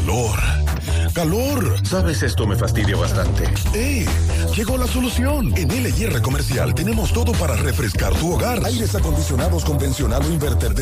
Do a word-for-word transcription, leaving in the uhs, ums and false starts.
calor. ¡Calor! Sabes, esto me fastidia bastante. ¡Eh! Llegó la solución. En L I R Comercial tenemos todo para refrescar tu hogar. Aires acondicionados convencional o inverter de